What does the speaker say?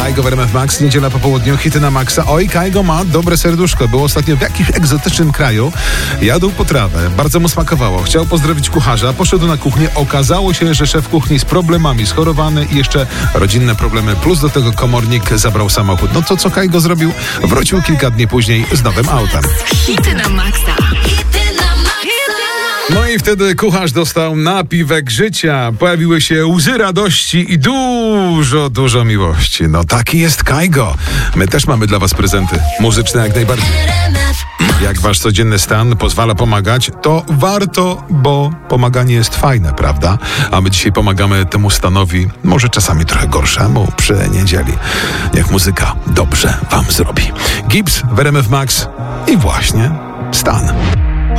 Kaigo w RMF Max, niedziela po południu, hity na maksa. Oj, Kaigo ma dobre serduszko. Był ostatnio w jakimś egzotycznym kraju. Jadł potrawę, bardzo mu smakowało. Chciał pozdrowić kucharza, poszedł na kuchnię. Okazało się, że szef kuchni z problemami, schorowany i jeszcze rodzinne problemy. Plus do tego komornik zabrał samochód. No to co Kaigo zrobił? Wrócił kilka dni później z nowym autem. Hity na maksa. No i wtedy kucharz dostał napiwek życia. Pojawiły się łzy radości i dużo miłości. No taki jest Kaigo. My też mamy dla was prezenty. Muzyczne jak najbardziej. Jak wasz codzienny stan pozwala pomagać, to warto, bo pomaganie jest fajne, prawda? A my dzisiaj pomagamy temu stanowi, może czasami trochę gorszemu, przy niedzieli. Niech muzyka dobrze wam zrobi. Gibbs w RMF Max i właśnie stan.